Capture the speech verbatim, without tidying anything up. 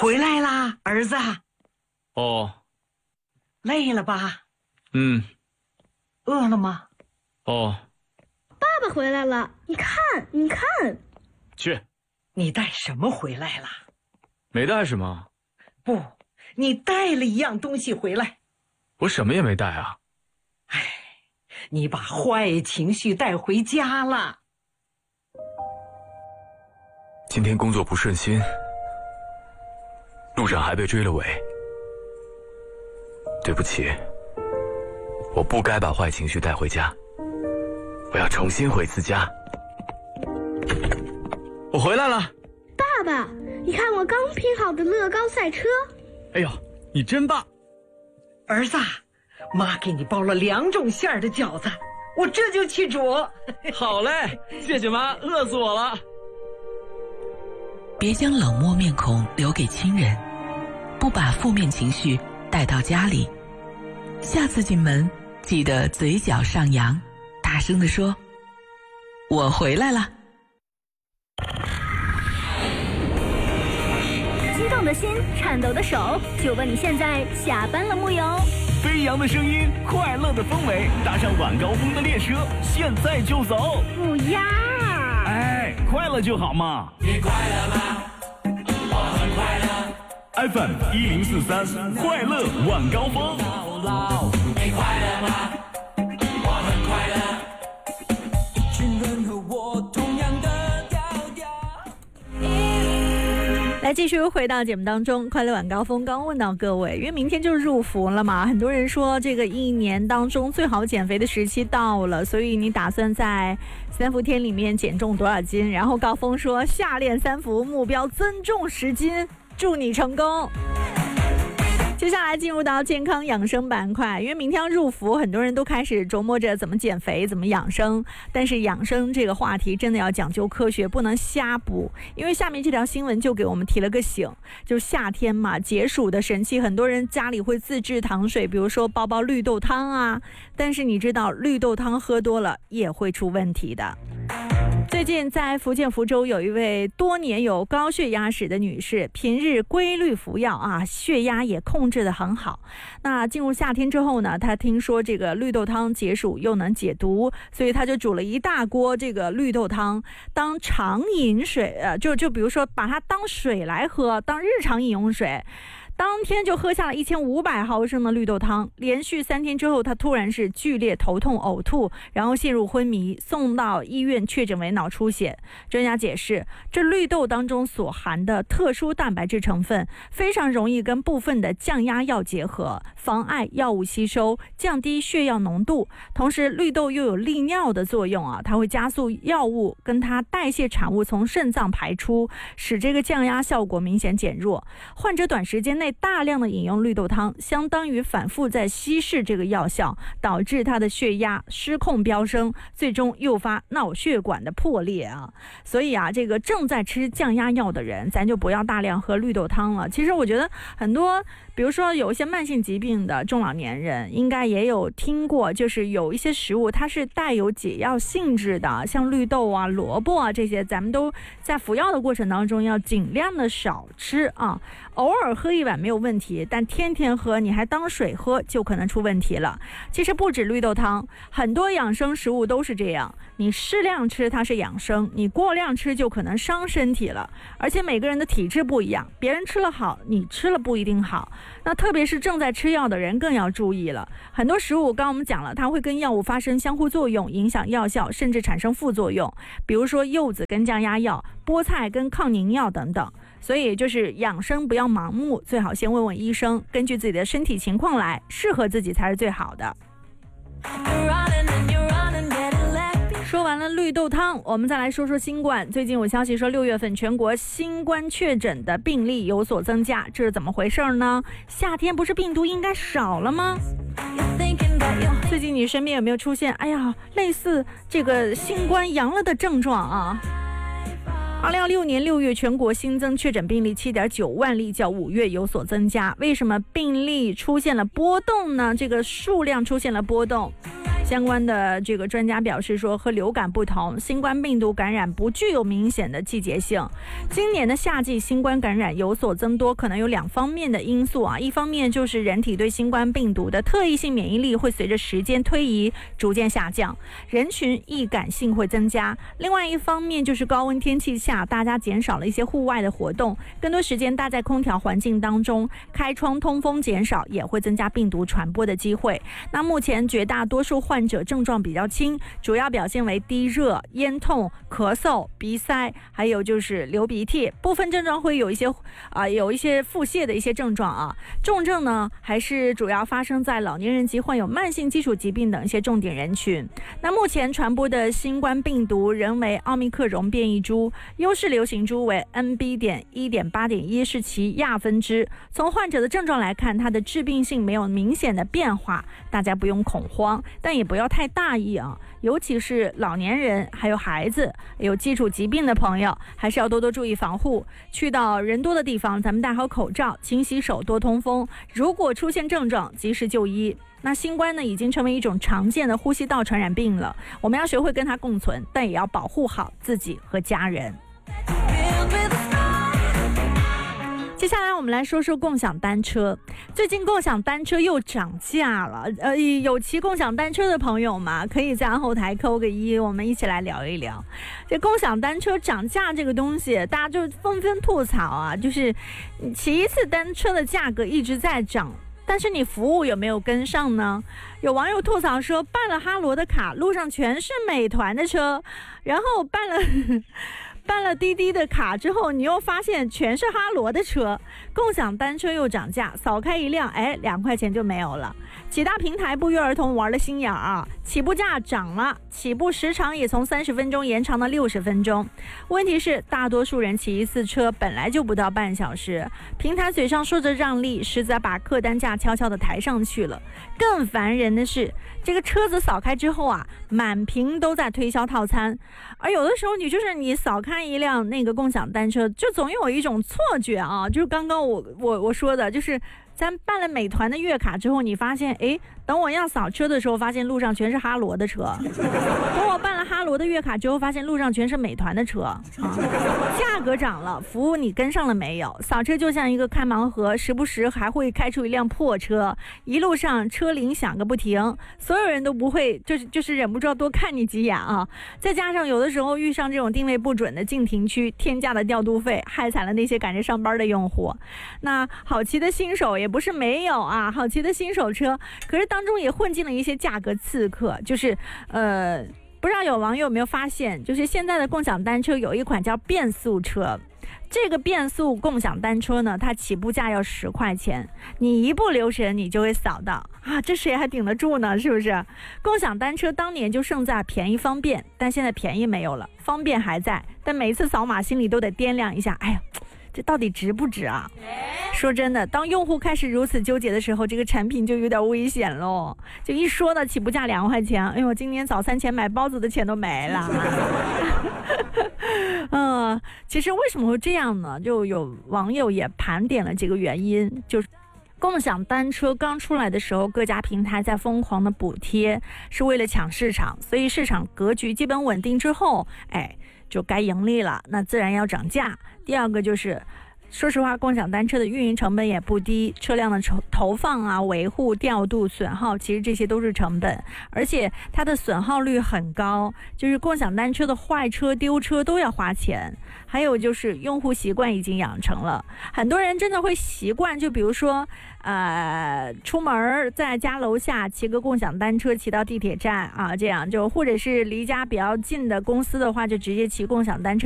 回来啦，儿子。 哦。 累了吧？ 嗯。 饿了吗？ 哦。 爸爸回来了，你看，你看。 去。 你带什么回来了？ 没带什么。 不，你带了一样东西回来。 我什么也没带啊。 唉，你把坏情绪带回家了。 今天工作不顺心，路上还被追了尾。对不起，我不该把坏情绪带回家，我要重新回次家。我回来了。 爸爸，你看我刚拼好的乐高赛车。 哎呦，你真棒。 儿子，妈给你包了两种馅儿的饺子，我这就去煮。 好嘞，谢谢妈，饿死我了。 别将冷漠面孔留给亲人，不把负面情绪带到家里。下次进门记得嘴角上扬，大声地说：我回来了。 激动的心，颤抖的手，就问你现在下班了木有？ 飞扬的声音，快乐的氛围，搭上晚高峰的列车，现在就走。 不要。 哎，快乐就好嘛。 你快乐吗？我很快乐。 F M 一零四三，快乐晚高峰。 你快乐吗？我很快乐。一群人和我同样的调调。 来，继续回到节目当中，快乐晚高峰刚问到各位，因为明天就入伏了嘛，很多人说这个一年当中最好减肥的时期到了，所以你打算在三伏天里面减重多少斤？然后高峰说下练三伏，目标增重十斤，祝你成功。接下来进入到健康养生板块，因为明天要入伏，很多人都开始琢磨着怎么减肥怎么养生，但是养生这个话题真的要讲究科学，不能瞎补。因为下面这条新闻就给我们提了个醒，就是夏天嘛，解暑的神器，很多人家里会自制糖水，比如说煲煲绿豆汤啊，但是你知道绿豆汤喝多了也会出问题的。最近在福建福州有一位多年有高血压史的女士，平日规律服药啊，血压也控制得很好。那进入夏天之后呢，她听说这个绿豆汤解暑又能解毒，所以她就煮了一大锅这个绿豆汤当常饮水，呃，就就比如说把它当水来喝，当日常饮用水。当天就喝下了一千五百毫升的绿豆汤，连续三天之后，他突然是剧烈头痛、呕吐，然后陷入昏迷，送到医院确诊为脑出血。专家解释，这绿豆当中所含的特殊蛋白质成分非常容易跟部分的降压药结合，妨碍药物吸收，降低血药浓度。同时，绿豆又有利尿的作用啊，它会加速药物跟它代谢产物从肾脏排出，使这个降压效果明显减弱。患者短时间内大量的饮用绿豆汤，相当于反复在稀释这个药效，导致他的血压失控飙升，最终诱发脑血管的破裂啊！所以啊，这个正在吃降压药的人，咱就不要大量喝绿豆汤了。其实我觉得很多，比如说有一些慢性疾病的中老年人，应该也有听过，就是有一些食物它是带有解药性质的，像绿豆啊、萝卜啊这些，咱们都在服药的过程当中要尽量的少吃啊。偶尔喝一碗没有问题，但天天喝你还当水喝就可能出问题了。其实不止绿豆汤，很多养生食物都是这样，你适量吃它是养生，你过量吃就可能伤身体了。而且每个人的体质不一样，别人吃了好，你吃了不一定好。那特别是正在吃药的人更要注意了，很多食物刚刚我们讲了，它会跟药物发生相互作用，影响药效，甚至产生副作用，比如说柚子跟降压药，菠菜跟抗凝药等等。所以就是养生不要盲目，最好先问问医生，根据自己的身体情况来，适合自己才是最好的。说完了绿豆汤，我们再来说说新冠。最近有消息说，六月份全国新冠确诊的病例有所增加，这是怎么回事呢？夏天不是病毒应该少了吗？最近你身边有没有出现哎呀类似这个新冠阳了的症状啊？二零二六年六月全国新增确诊病例 七点九万例，较五月有所增加。为什么病例出现了波动呢？这个数量出现了波动， 相关的这个专家表示说，和流感不同，新冠病毒感染不具有明显的季节性。今年的夏季新冠感染有所增多，可能有两方面的因素啊，一方面就是人体对新冠病毒的特异性免疫力会随着时间推移逐渐下降，人群易感性会增加；另外一方面就是高温天气下，大家减少了一些户外的活动，更多时间待在空调环境当中，开窗通风减少，也会增加病毒传播的机会。那目前绝大多数患者症状比较轻，主要表现为低热、咽痛、咳嗽、鼻塞，还有就是流鼻涕，部分症状会有一些啊、呃、有一些腹泻的一些症状啊。重症呢还是主要发生在老年人及患有慢性基础疾病等一些重点人群。那目前传播的新冠病毒仍为奥密克戎变异株，优势流行株为 N B 点一点八点一 是其亚分支。从患者的症状来看，它的致病性没有明显的变化，大家不用恐慌，但也不要太大意啊。尤其是老年人还有孩子有基础疾病的朋友，还是要多多注意防护，去到人多的地方咱们戴好口罩，勤洗手，多通风，如果出现症状及时就医。那新冠呢已经成为一种常见的呼吸道传染病了，我们要学会跟它共存，但也要保护好自己和家人。接下来我们来说说共享单车。最近共享单车又涨价了，呃，有骑共享单车的朋友嘛，可以在后台扣个一，我们一起来聊一聊。这共享单车涨价这个东西，大家就纷纷吐槽啊，就是骑一次单车的价格一直在涨，但是你服务有没有跟上呢？有网友吐槽说，办了哈罗的卡，路上全是美团的车，然后办了办了滴滴的卡之后，你又发现全是哈罗的车，共享单车又涨价，扫开一辆，哎，两块钱就没有了。几大平台不约而同玩了心眼啊，起步价涨了，起步时长也从三十分钟延长到六十分钟。问题是，大多数人骑一次车本来就不到半小时，平台嘴上说着让利，实在把客单价悄悄地抬上去了。更烦人的是，这个车子扫开之后啊，满屏都在推销套餐，而有的时候你就是你扫开一辆那个共享单车，就总有一种错觉啊，就是刚刚我我我说的，就是咱办了美团的月卡之后，你发现，哎，等我要扫车的时候，发现路上全是哈罗的车；等我办了哈罗的月卡之后，发现路上全是美团的车。啊，价格涨了，服务你跟上了没有？扫车就像一个开盲盒，时不时还会开出一辆破车，一路上车铃响个不停，所有人都不会，就是就是忍不住要多看你几眼啊。再加上有的时候遇上这种定位不准的禁停区，天价的调度费，害惨了那些赶着上班的用户。那好骑的新手也不是没有啊，好骑的新手车，可是当中也混进了一些价格刺客，就是呃，不知道有网友有没有发现，就是现在的共享单车有一款叫变速车，这个变速共享单车呢，它起步价要十块钱，你一不留神你就会扫到啊，这谁还顶得住呢？是不是？共享单车当年就胜在便宜方便，但现在便宜没有了，方便还在，但每次扫码心里都得掂量一下，哎呀，这到底值不值啊？说真的，当用户开始如此纠结的时候，这个产品就有点危险喽。就一说到起步价两块钱，哎呦，今年早餐钱买包子的钱都没了。嗯、呃，其实为什么会这样呢？就有网友也盘点了这个原因，就是共享单车刚出来的时候，各家平台在疯狂的补贴，是为了抢市场，所以市场格局基本稳定之后，哎，就该盈利了，那自然要涨价。第二个就是，说实话，共享单车的运营成本也不低，车辆的投放啊、维护、调度、损耗，其实这些都是成本，而且它的损耗率很高，就是共享单车的坏车、丢车都要花钱。还有就是用户习惯已经养成了，很多人真的会习惯，就比如说，呃，出门在家楼下骑个共享单车骑到地铁站啊，这样就或者是离家比较近的公司的话，就直接骑共享单车。